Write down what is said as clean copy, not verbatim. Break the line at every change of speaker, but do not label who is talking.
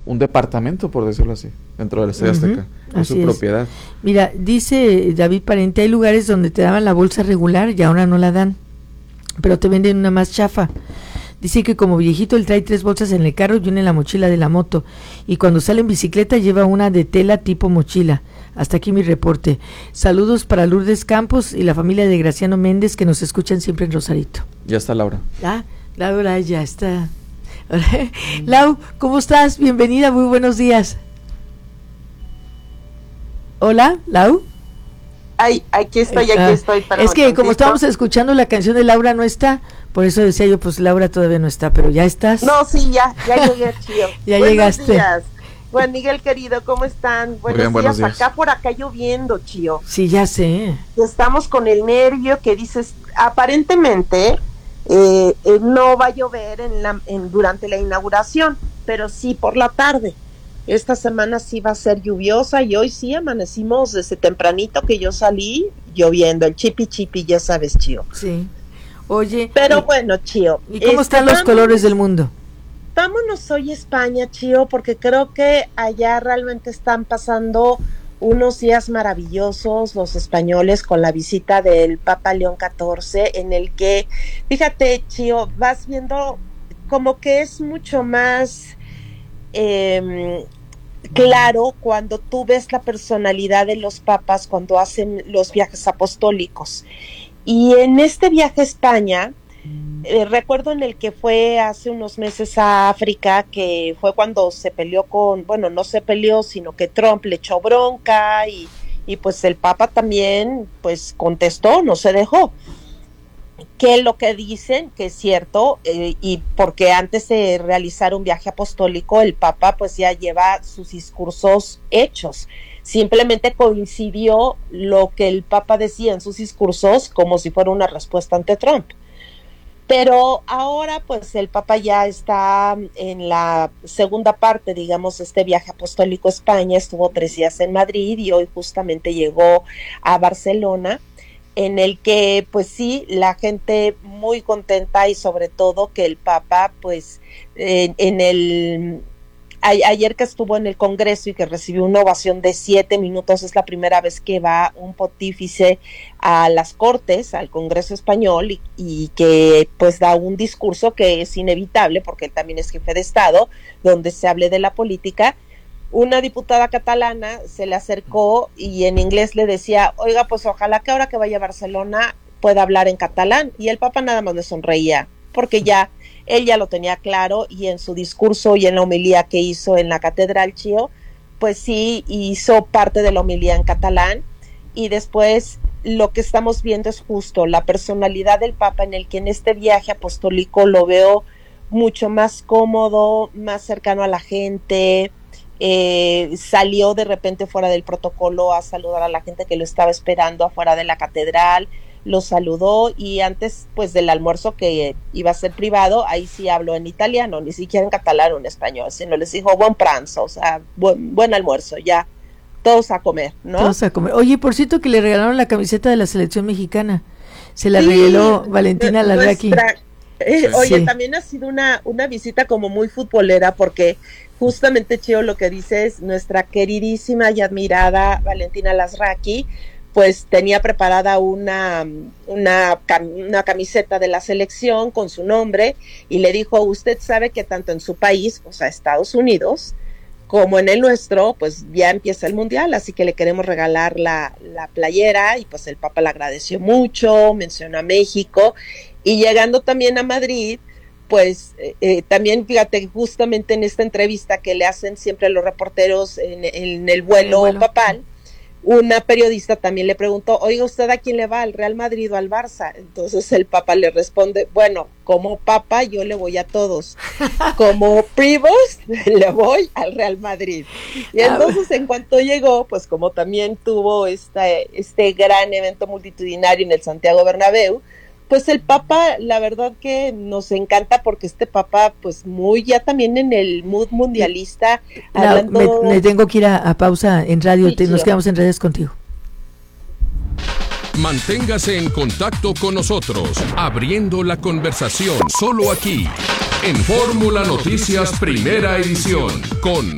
un departamento, por decirlo así, dentro del Estadio Azteca, es su propiedad.
Mira, dice David Parente, hay lugares donde te daban la bolsa regular y ahora no la dan, pero te venden una más chafa. Dice que como viejito él trae 3 bolsas en el carro y una en la mochila de la moto, y cuando sale en bicicleta lleva una de tela tipo mochila. Hasta aquí mi reporte. Saludos para Lourdes Campos y la familia de Graciano Méndez que nos escuchan siempre en Rosarito.
Ya está Laura.
Laura ya está. Lau, ¿cómo estás? Bienvenida, muy buenos días. Hola, Lau.
Ay, aquí estoy. Perdón,
es que como estábamos escuchando la canción de Laura no está, por eso decía yo, pues Laura todavía no está, pero ya estás.
No, sí, ya llegué, Chío.
Ya
buenos
llegaste.
Días. Juan Miguel querido, ¿cómo están? Buenos días. Acá por acá lloviendo, Chío.
Sí, ya sé.
Estamos con el nervio que dices, aparentemente no va a llover durante la inauguración, pero sí por la tarde. Esta semana sí va a ser lluviosa y hoy sí amanecimos desde tempranito que yo salí lloviendo, el chipi, ya sabes, Chío.
Sí. Oye.
Pero bueno, Chío.
¿Y cómo están los colores del mundo?
Vámonos hoy a España, Chío, porque creo que allá realmente están pasando unos días maravillosos los españoles con la visita del Papa León XIV, en el que, fíjate, Chío, vas viendo como que es mucho más claro cuando tú ves la personalidad de los papas cuando hacen los viajes apostólicos. Y en este viaje a España, recuerdo en el que fue hace unos meses a África, que fue cuando se peleó no se peleó, sino que Trump le echó bronca y pues el Papa también pues contestó, no se dejó. Que lo que dicen, que es cierto, y porque antes de realizar un viaje apostólico, el Papa pues ya lleva sus discursos hechos. Simplemente coincidió lo que el Papa decía en sus discursos como si fuera una respuesta ante Trump. Pero ahora pues el Papa ya está en la segunda parte, digamos, este viaje apostólico a España, estuvo 3 días en Madrid y hoy justamente llegó a Barcelona, en el que pues sí, la gente muy contenta y sobre todo que el Papa pues ayer que estuvo en el Congreso y que recibió una ovación de 7 minutos, es la primera vez que va un pontífice a las Cortes, al Congreso español, y que pues da un discurso que es inevitable porque él también es jefe de Estado, donde se hable de la política. Una diputada catalana se le acercó y en inglés le decía, oiga, pues ojalá que ahora que vaya a Barcelona pueda hablar en catalán, y el Papa nada más le sonreía, porque él ya lo tenía claro, y en su discurso y en la homilía que hizo en la catedral, Chío, pues sí hizo parte de la homilía en catalán, y después lo que estamos viendo es justo la personalidad del Papa, en el que en este viaje apostólico lo veo mucho más cómodo, más cercano a la gente. Salió de repente fuera del protocolo a saludar a la gente que lo estaba esperando afuera de la catedral, lo saludó, y antes pues del almuerzo que iba a ser privado, ahí sí habló en italiano, ni siquiera en catalán o en español, sino les dijo buen pranzo, o sea, buen almuerzo, ya, todos a comer, ¿no?
Todos a comer. Oye, por cierto que le regalaron la camiseta de la selección mexicana, se la regaló Valentina Larraqui.
Oye, también ha sido una visita como muy futbolera, porque justamente, Chío, lo que dices, nuestra queridísima y admirada Valentina Larraqui pues tenía preparada una camiseta de la selección con su nombre, y le dijo, usted sabe que tanto en su país, o sea, Estados Unidos, como en el nuestro, pues ya empieza el mundial, así que le queremos regalar la playera, y pues el Papa le agradeció mucho, mencionó a México, y llegando también a Madrid, pues también, fíjate, justamente en esta entrevista que le hacen siempre los reporteros en el vuelo papal, una periodista también le preguntó, oiga, ¿usted a quién le va, al Real Madrid o al Barça? Entonces el Papa le responde, bueno, como Papa yo le voy a todos, como Prevost le voy al Real Madrid. Y entonces en cuanto llegó, pues como también tuvo este gran evento multitudinario en el Santiago Bernabéu, pues el Papa, la verdad que nos encanta, porque este Papa, pues muy ya también en el mood mundialista.
Me tengo que ir a pausa en radio, sí, nos quedamos en redes contigo.
Manténgase en contacto con nosotros, abriendo la conversación, solo aquí, en Fórmula Noticias Primera Edición, con